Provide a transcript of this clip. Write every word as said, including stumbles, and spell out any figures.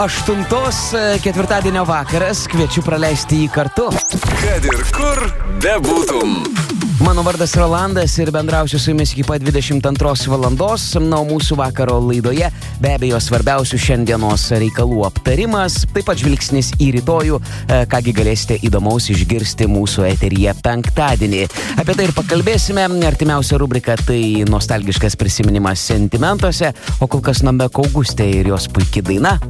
Aštuntos ketvirtadienio vakaras, kviečiu praleisti jį kartu. Kad ir kur bebūtum. Mano vardas Rolandas ir bendrausiu su jumis iki pat dvidešimt antros valandos. Na, o mūsų vakaro laidoje be abejo svarbiausių šiandienos reikalų aptarimas, taip pat žvilgsnis į rytojų, kągi galėsite įdomaus išgirsti mūsų eteryje penktadienį. Apie tai ir pakalbėsime. Artimiausia rubrika tai nostalgiškas prisiminimas sentimentuose, o kol kas Nambek Augustė ir jos puiki daina